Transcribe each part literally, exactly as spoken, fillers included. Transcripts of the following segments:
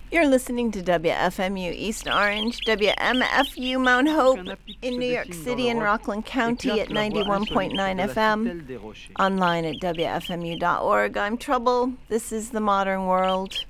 You're listening to W F M U East Orange, W M F U Mount Hope in New York City and Rockland County at ninety-one point nine F M, online at W F M U dot org. I'm Trouble. This is The Modern World.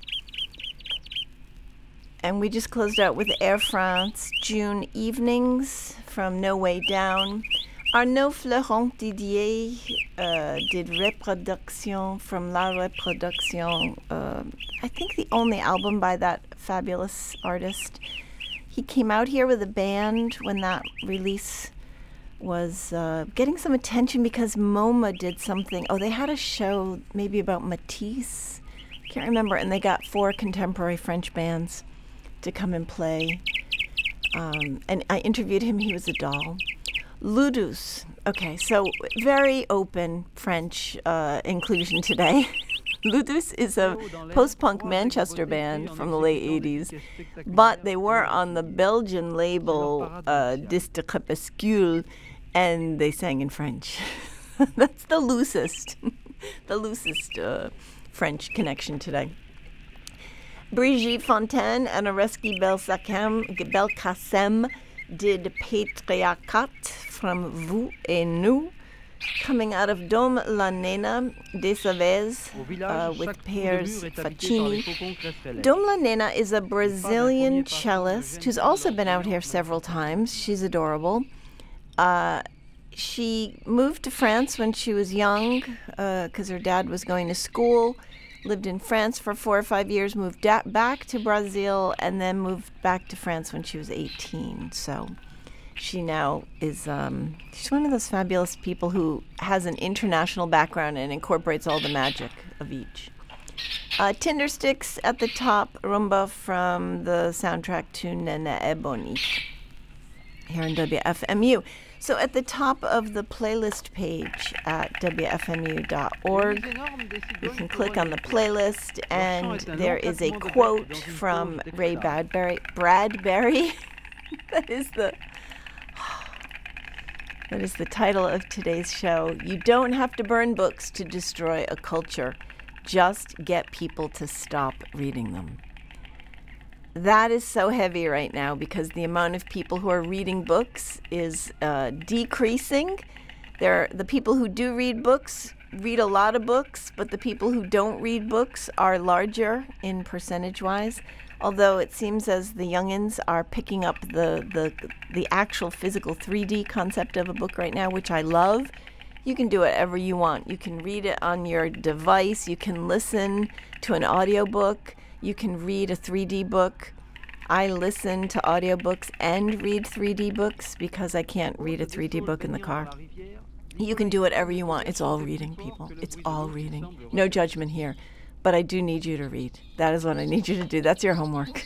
And we just closed out with Air France, June Evenings from No Way Down. Arnaud Florent Didier uh, did Reproduction from La Reproduction, uh, I think the only album by that fabulous artist. He came out here with a band when that release was uh, getting some attention because MoMA did something. Oh, they had a show maybe about Matisse. I can't remember. And they got four contemporary French bands to come and play. Um, and I interviewed him. He was a doll. Ludus. Okay, so very open French uh, inclusion today. Ludus is a post-punk Manchester band from the late eighties, but they were on the Belgian label uh, Disque de Crépuscule, and they sang in French. That's the loosest, the loosest uh, French connection today. Brigitte Fontaine and Oreski Belkacem did Patriarcat from Vous et Nous, coming out of Dom La Nena de Savez uh, with Piers Faccini. Dom La Nena is a Brazilian cellist who's also been out here several times. She's adorable. Uh, she moved to France when she was young because uh, her dad was going to school. Lived in France for four or five years, moved da- back to Brazil, and then moved back to France when she was eighteen. So she now is, um, she's one of those fabulous people who has an international background and incorporates all the magic of each. Uh, Tindersticks at the top, rumba from the soundtrack to Nene Ebony here in W F M U. So at the top of the playlist page at W F M U dot org, you can click on the playlist, and there is a quote from Ray Bradbury. Bradbury? that is the that is the title of today's show. You don't have to burn books to destroy a culture. Just get people to stop reading them. That is so heavy right now because the amount of people who are reading books is uh, decreasing. There, the people who do read books read a lot of books, but the people who don't read books are larger in percentage-wise. Although it seems as the youngins are picking up the, the the actual physical three D concept of a book right now, which I love. You can do whatever you want. You can read it on your device. You can listen to an audiobook. You can read a three D book. I listen to audiobooks and read three D books because I can't read a three D book in the car. You can do whatever you want. It's all reading, people. It's all reading. No judgment here. But I do need you to read. That is what I need you to do. That's your homework.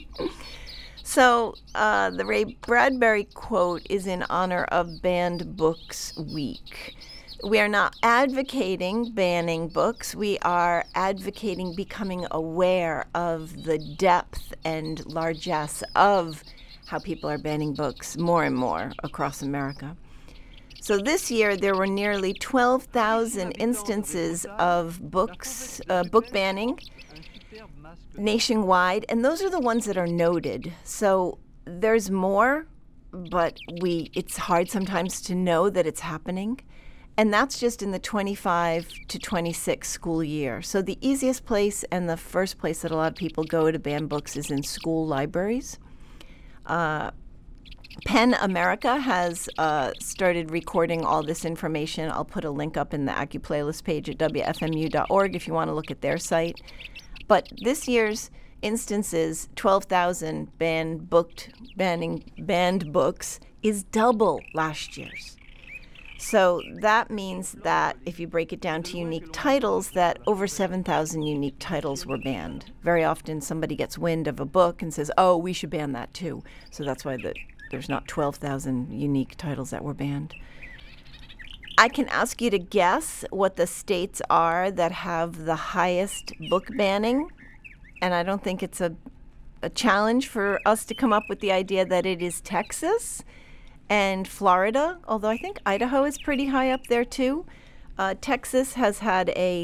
So uh, the Ray Bradbury quote is in honor of Banned Books Week. We are not advocating banning books. We are advocating becoming aware of the depth and largesse of how people are banning books more and more across America. So this year, there were nearly twelve thousand instances of books, uh, book banning nationwide, and those are the ones that are noted. So there's more, but we it's hard sometimes to know that it's happening. And that's just in the twenty-five to twenty-six school year. So the easiest place and the first place that a lot of people go to ban books is in school libraries. Uh, PEN America has uh, started recording all this information. I'll put a link up in the AccuPlaylist page at W F M U dot org if you want to look at their site. But this year's instances, twelve thousand banned booked banning banned books, is double last year's. So that means that if you break it down to unique titles, that over seven thousand unique titles were banned. Very often somebody gets wind of a book and says, oh, we should ban that too. So that's why the, there's not twelve thousand unique titles that were banned. I can ask you to guess what the states are that have the highest book banning. And I don't think it's a, a challenge for us to come up with the idea that it is Texas and Florida, although I think Idaho is pretty high up there too. Uh, Texas has had a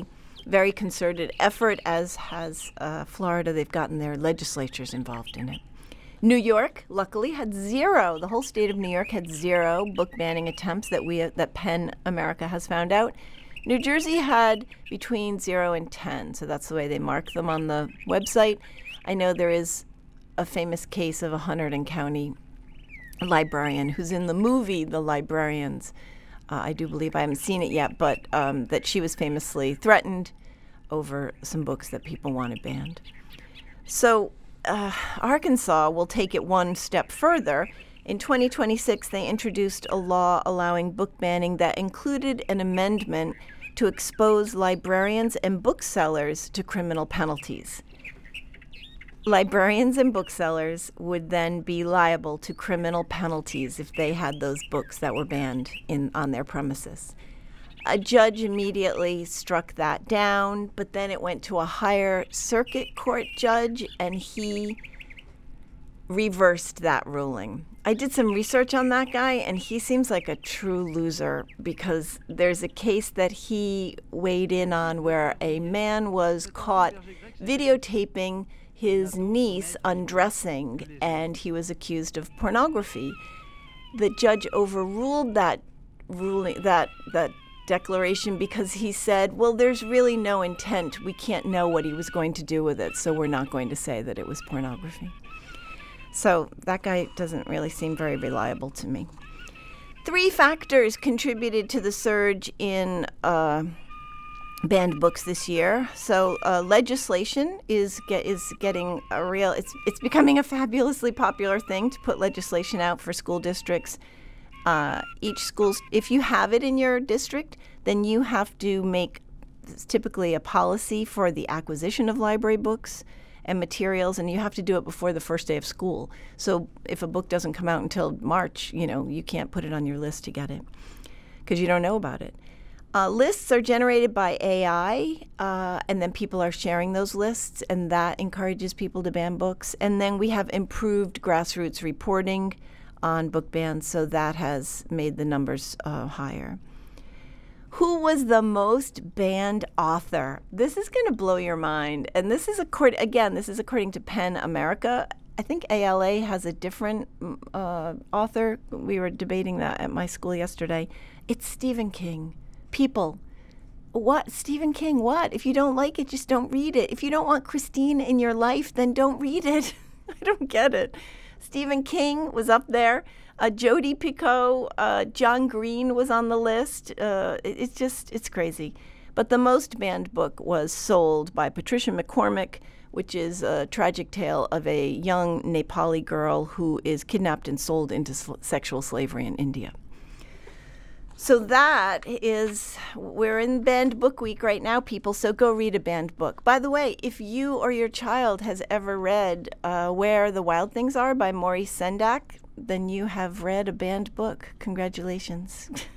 very concerted effort, as has uh, Florida. They've gotten their legislatures involved in it. New York, luckily, had zero. The whole state of New York had zero book banning attempts that we that PEN America has found out. New Jersey had between zero and ten, so that's the way they mark them on the website. I know there is a famous case of a Hunterdon County librarian who's in the movie The Librarians. Uh, I do believe, I haven't seen it yet, but um, that she was famously threatened over some books that people wanted banned. So uh, Arkansas will take it one step further. In twenty twenty-six, they introduced a law allowing book banning that included an amendment to expose librarians and booksellers to criminal penalties. Librarians and booksellers would then be liable to criminal penalties if they had those books that were banned in on their premises. A judge immediately struck that down, but then it went to a higher circuit court judge, and he reversed that ruling. I did some research on that guy, and he seems like a true loser because there's a case that he weighed in on where a man was caught videotaping his niece undressing, and he was accused of pornography. The judge overruled that ruling, that that declaration, because he said, well, there's really no intent. We can't know what he was going to do with it, so we're not going to say that it was pornography. So that guy doesn't really seem very reliable to me. Three factors contributed to the surge in uh, banned books this year. So uh, legislation is get, is getting a real, it's it's becoming a fabulously popular thing to put legislation out for school districts. Uh, each school, if you have it in your district, then you have to make typically a policy for the acquisition of library books and materials, and you have to do it before the first day of school. So if a book doesn't come out until March, you know, you can't put it on your list to get it because you don't know about it. Uh, lists are generated by A I, uh, and then people are sharing those lists, and that encourages people to ban books. And then we have improved grassroots reporting on book bans, so that has made the numbers uh, higher. Who was the most banned author? This is going to blow your mind. And this is, accord- again, this is according to PEN America. I think A L A has a different uh, author. We were debating that at my school yesterday. It's Stephen King. People, what? Stephen King, what? If you don't like it, just don't read it. If you don't want Christine in your life, then don't read it. I don't get it. Stephen King was up there. Uh, Jodi Picoult, uh, John Green was on the list. Uh, it, it's just, it's crazy. But the most banned book was Sold by Patricia McCormick, which is a tragic tale of a young Nepali girl who is kidnapped and sold into sl- sexual slavery in India. So that is, we're in Banned Book Week right now, people, so go read a banned book. By the way, if you or your child has ever read uh, Where the Wild Things Are by Maurice Sendak, then you have read a banned book. Congratulations.